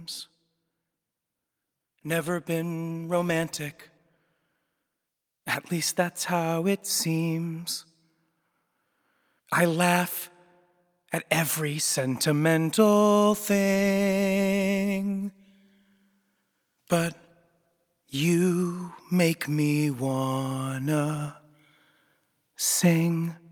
dreams. Never been romantic. At least that's how it seems. I laugh at every sentimental thing. But you make me wanna sing.